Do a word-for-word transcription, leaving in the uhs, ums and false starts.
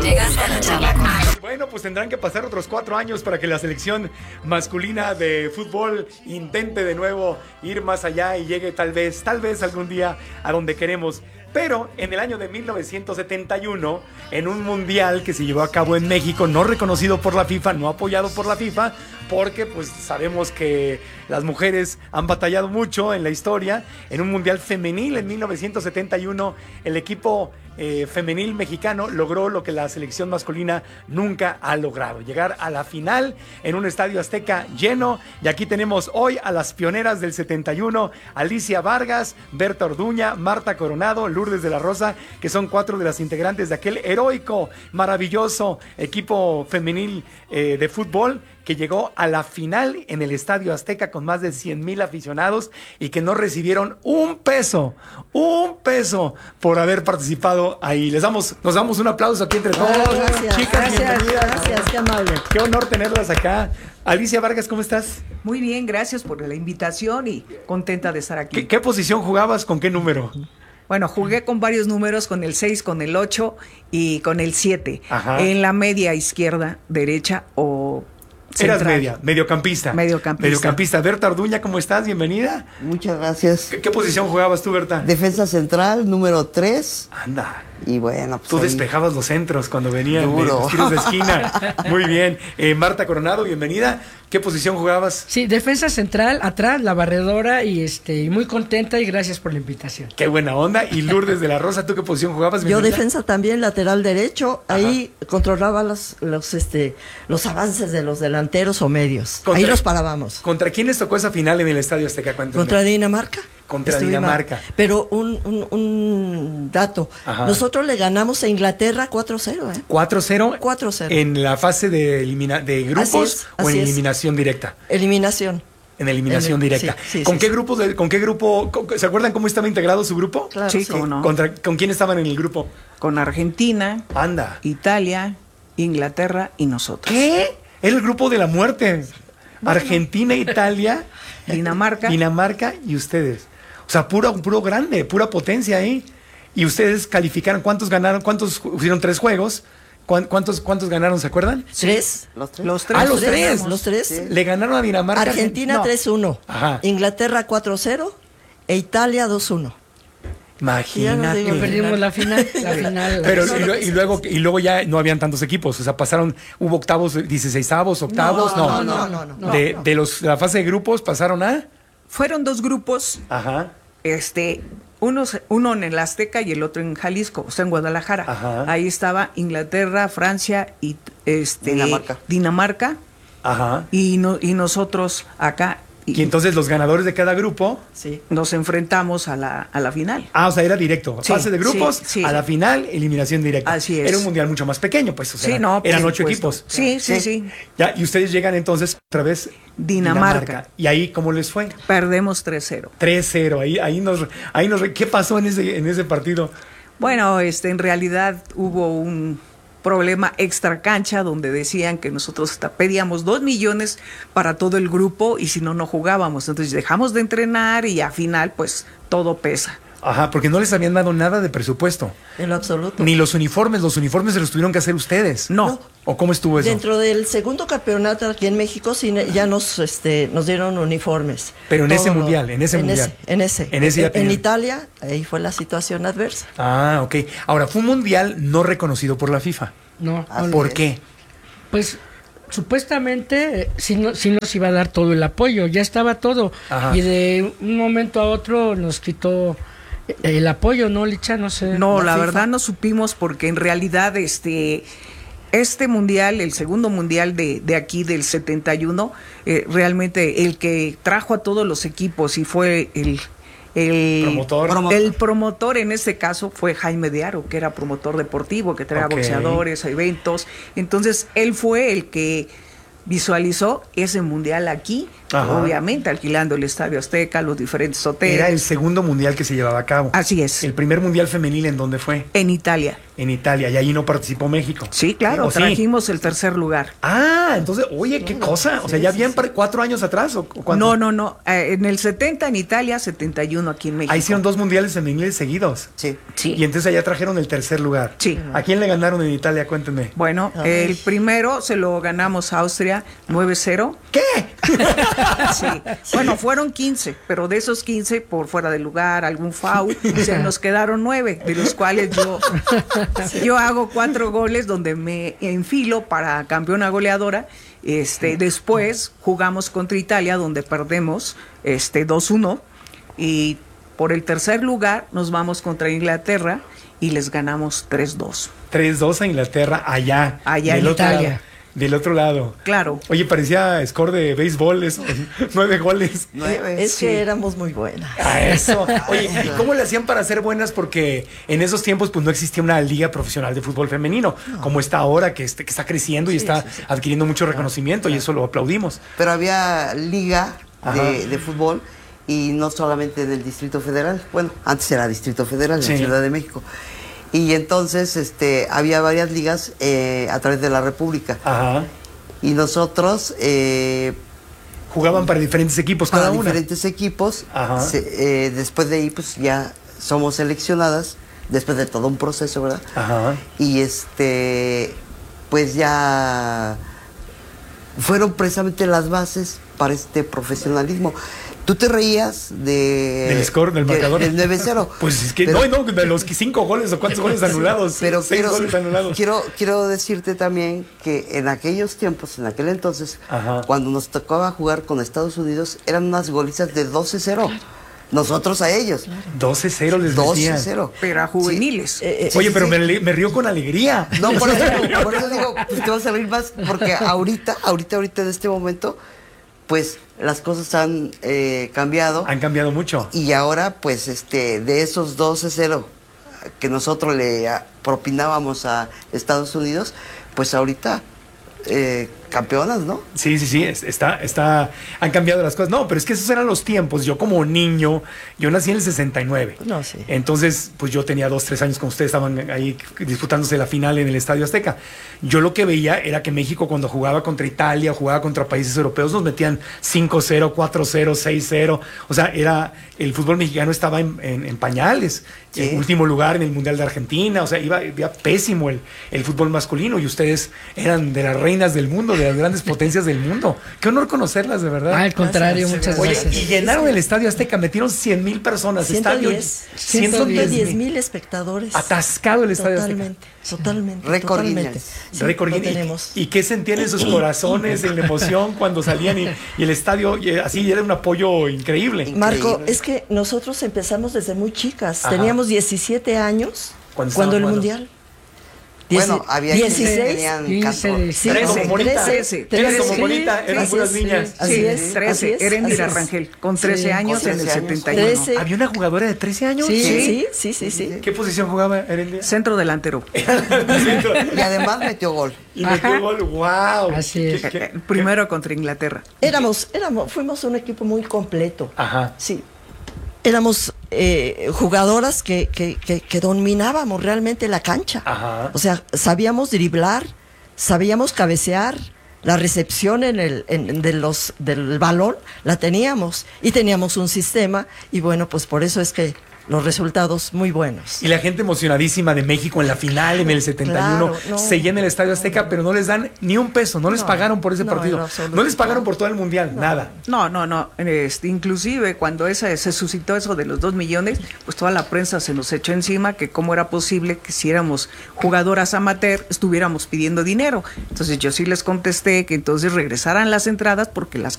Llegaste a la charla con... Bueno, pues tendrán que pasar otros cuatro años para que la selección masculina de fútbol intente de nuevo ir más allá y llegue tal vez, tal vez algún día a donde queremos. Pero en el año de mil novecientos setenta y uno, en un mundial que se llevó a cabo en México, no reconocido por la FIFA, no apoyado por la FIFA, porque pues sabemos que las mujeres han batallado mucho en la historia. En un mundial femenil en mil novecientos setenta y uno, el equipo eh, femenil mexicano logró lo que la selección masculina nunca ha logrado: llegar a la final en un estadio azteca lleno. Y aquí tenemos hoy a las pioneras del setenta y uno, Alicia Vargas, Berta Orduña, Marta Coronado, Lourdes de la Rosa, que son cuatro de las integrantes de aquel heroico, maravilloso equipo femenil eh, de fútbol que llegó a la final en el Estadio Azteca con más de cien mil aficionados y que no recibieron un peso, un peso por haber participado ahí. Les damos, nos damos un aplauso aquí entre todos. Oh, gracias, chicas, gracias, bienvenidas. Gracias, qué amable. Qué honor tenerlas acá. Alicia Vargas, ¿cómo estás? Muy bien, gracias por la invitación y contenta de estar aquí. ¿Qué, qué posición jugabas? ¿Con qué número? Bueno, jugué con varios números, con el seis, con el ocho y con el siete. Ajá. En la media izquierda, derecha o central. Eras media, mediocampista. Mediocampista. Mediocampista. Berta Orduña, ¿cómo estás? Bienvenida. Muchas gracias. ¿Qué, qué posición jugabas tú, Berta? Defensa central, número tres. Anda. Y bueno, pues Tú ahí, despejabas los centros cuando venían de Duro. los tiros de esquina. Muy bien. Eh, Marta Coronado, bienvenida. ¿Qué posición jugabas? Sí, defensa central, atrás, la barredora y este, muy contenta y gracias por la invitación. Qué buena onda. Y Lourdes de la Rosa, ¿tú qué posición jugabas? Yo bienvenida? defensa también, lateral derecho. Ahí controlaba los, los, este, los avances de los delanteros o medios. Contra- Ahí los parábamos. ¿Contra quién les tocó esa final en el Estadio Azteca? Cuéntame. Contra Dinamarca. Contra Estuvimos- Dinamarca. Pero un, un, un dato. Ajá. Nosotros le ganamos a Inglaterra cuatro cero, ¿eh? cuatro cero. cuatro cero. ¿En la fase de, elimina de grupos Así es, o en así es. eliminación directa? Eliminación. En eliminación En el- directa. sí, sí, ¿Con sí, qué sí. grupo? De, ¿Con qué grupo? con- ¿Se acuerdan cómo estaba integrado su grupo? Claro, Sí, sí. cómo no. ¿Contra, ¿Con quién estaban en el grupo? Con Argentina, Anda. Italia, Inglaterra y nosotros. ¿Qué? Era el grupo de la muerte. Argentina, Italia, Dinamarca. Dinamarca y ustedes. O sea, puro, puro grande, pura potencia ahí. Y ustedes calificaron. ¿Cuántos ganaron? ¿Cuántos hicieron tres juegos? ¿Cuán- ¿Cuántos, cuántos ganaron? ¿Se acuerdan? Tres. los tres. Los tres. Ah, los tres. ganamos. Los tres. Le ganaron a Dinamarca. Argentina No. tres uno. Ajá. Inglaterra cuatro cero. E Italia dos uno. Ya nos Imagínate. digo, Perdimos la final, la final. Pero y, lo- y luego y luego ya no habían tantos equipos, o sea, pasaron, hubo octavos, dieciseisavos, octavos, no, no, no, no, no, de, no. de los la fase de grupos pasaron a, Fueron dos grupos, ajá, este, unos, uno en el Azteca y el otro en Jalisco, o sea, en Guadalajara. Ajá. Ahí estaba Inglaterra, Francia y este, Dinamarca. Dinamarca ajá, y, no, y nosotros acá. y entonces los ganadores de cada grupo, Sí. Nos enfrentamos a la, a la final. ah, o sea, era directo, Sí, fase de grupos, sí, sí. a la final, eliminación directa. Así es. Era un mundial mucho más pequeño, pues, o sea, Sí, no, por eran ocho supuesto. equipos. Sí, sí, sí. Ya, y ustedes llegan entonces otra vez Dinamarca. Y ahí cómo les fue? Perdemos tres cero. tres cero. Ahí ahí nos ahí nos ¿qué pasó en ese en ese partido? Bueno, este, en realidad hubo un problema extra cancha donde decían que nosotros hasta pedíamos dos millones para todo el grupo y si no, no jugábamos. Entonces dejamos de entrenar y al final, pues, todo pesa. Ajá, porque no les habían dado nada de presupuesto. En lo absoluto. Ni los uniformes, los uniformes se los tuvieron que hacer ustedes. No. ¿O cómo estuvo eso? Dentro del segundo campeonato aquí en México sí ne- ya nos este nos dieron uniformes. Pero en ese Todo. mundial, en ese mundial. en ese. En ese ya En, tenían. Italia, ahí fue la situación adversa. Ah, ok. Ahora, fue un mundial no reconocido por la FIFA. No, Ah, no, ¿Por es. qué? pues supuestamente eh, sí, no, sí nos iba a dar todo el apoyo, ya estaba todo. Ajá. Y de un momento a otro nos quitó eh, el apoyo, ¿no, Licha? No sé. No, La la FIFA. verdad no supimos porque en realidad este este mundial, el segundo mundial de, de aquí del setenta y uno, eh, realmente el que trajo a todos los equipos y fue el el Promotor. el promotor en este caso fue Jaime de Aro, que era promotor deportivo, que traía Ok. boxeadores, eventos. Entonces él fue el que visualizó ese mundial aquí, Ajá. obviamente alquilando el Estadio Azteca, los diferentes hoteles. Era el segundo mundial que se llevaba a cabo. Así es. El primer mundial femenil, ¿en dónde fue? En Italia. en Italia y ahí no participó México. Sí, claro, ¿O sí? trajimos el tercer lugar. Ah, entonces, oye, qué cosa. O sea, ¿ya habían par- cuatro años atrás o cuánto? No, no, no. Eh, en el setenta en Italia, setenta y uno aquí en México. Ahí hicieron dos mundiales femeniles seguidos. Sí. Sí. Y entonces allá trajeron el tercer lugar. Sí. ¿A quién le ganaron en Italia? Cuéntenme. Bueno, Ay. el primero se lo ganamos a Austria nueve cero. ¿Qué? Sí. Bueno, fueron quince, pero de esos quince, por fuera de lugar, algún foul, se nos quedaron nueve, de los cuales yo, yo hago cuatro goles donde me enfilo para campeona goleadora. Este, después jugamos contra Italia, donde perdemos este, dos uno, y por el tercer lugar nos vamos contra Inglaterra y les ganamos tres dos. tres dos a Inglaterra, allá. Allá del en otro Italia. lado. Del otro lado. Claro. Oye, parecía score de béisbol, eso. Nueve goles. Nueve. Es Sí. que éramos muy buenas. A eso. Oye, ¿y cómo le hacían para ser buenas? Porque en esos tiempos pues no existía una liga profesional de fútbol femenino, como está ahora, que, este, que está creciendo y Sí, está sí, sí. adquiriendo mucho reconocimiento y eso lo aplaudimos. Pero había liga Ajá. de, de fútbol y no solamente del Distrito Federal. Bueno, antes era Distrito Federal, en Sí. la Ciudad de México. Y entonces este, había varias ligas eh, a través de la República. Ajá. Y nosotros, eh, Jugaban para diferentes equipos para cada una. diferentes equipos, Ajá. se- eh, después de ahí pues ya somos seleccionadas, después de todo un proceso, ¿verdad? Ajá. Y este, pues ya fueron precisamente las bases para este profesionalismo. Tú te reías de... Del score, del de- marcador. Del nueve cero. Pues es que Pero- no, no, de los cinco goles o cuántos goles anulados. Pero seis quiero, goles anulados. quiero, quiero decirte también que en aquellos tiempos, en aquel entonces, Ajá. cuando nos tocaba jugar con Estados Unidos, eran unas golizas de doce cero. Nosotros a ellos. doce cero les doce decían. cero. Pero a juveniles. Eh, eh, Oye, Sí, pero sí. me, ale- me río con alegría. No, por eso, por eso digo, pues te vas a reír más, porque ahorita, ahorita, ahorita en este momento, pues las cosas han eh, cambiado. Han cambiado mucho. Y ahora, pues, este, de esos doce cero que nosotros le ah, propinábamos a Estados Unidos, pues ahorita eh, campeonas, ¿no? Sí, sí, sí, es- está, está, han cambiado las cosas. No, pero es que esos eran los tiempos. Yo como niño, yo nací en el sesenta y nueve. No, sí. Entonces, pues yo tenía dos, tres años cuando ustedes estaban ahí disputándose la final en el Estadio Azteca. Yo lo que veía era que México cuando jugaba contra Italia o jugaba contra países europeos nos metían cinco cero, cuatro cero, seis cero. O sea, era, el fútbol mexicano estaba en, en- en pañales. Sí. En último lugar en el Mundial de Argentina. O sea, iba, iba pésimo el, el fútbol masculino y ustedes eran de las reinas del mundo, de las grandes potencias del mundo. Qué honor conocerlas, de verdad. Al contrario, muchas Oye, gracias. y llenaron el Estadio Azteca, metieron cien mil personas. Estadio, ciento diez ciento mil espectadores. Atascado el Estadio Totalmente, totalmente. Récord totalmente. Guinness. Sí, Récord lo Guinness. tenemos. ¿Y qué sentían en sus corazones, en la emoción cuando salían y, y el estadio, y así era un apoyo increíble? Marco, Increíble. es que nosotros empezamos desde muy chicas. Ajá. Teníamos diecisiete años Cuando cuando, estaban el jugando. mundial. Bueno, Dieci- había quienes dieciséis, tenían quince, catorce. sí, Tres como como Monita. trece, Tres como trece, Monita, sí, eran sí, puras sí, niñas. Así Sí, es, trece. así es, Erendira así es. Rangel, con trece Sí. años Con en el trece años. setenta y uno. trece. ¿Había una jugadora de trece años? Sí, Sí. sí, sí, sí, sí. ¿Qué posición jugaba Erendira? Centro delantero. Y además metió gol. Y metió Ajá. gol, wow. Así es. ¿Qué- qué- Eh, Primero contra Inglaterra. Éramos, éramos, fuimos un equipo muy completo. Ajá. Sí. Éramos eh, jugadoras que, que, que, que dominábamos realmente la cancha. Ajá. O sea, sabíamos driblar, sabíamos cabecear, la recepción en el, en, de los, del balón la teníamos y teníamos un sistema y bueno, pues por eso es que los resultados muy buenos. Y la gente emocionadísima de México en la final en el setenta y uno Claro, no. se llena el Estadio Azteca, pero no les dan ni un peso, no les No, pagaron por ese no, partido, en lo absoluto. no les pagaron por todo el mundial, nada. No, no, no. Este, inclusive cuando esa, se suscitó eso de los dos millones, pues toda la prensa se nos echó encima que cómo era posible que si éramos jugadoras amateur estuviéramos pidiendo dinero. Entonces yo sí les contesté que entonces regresaran las entradas porque las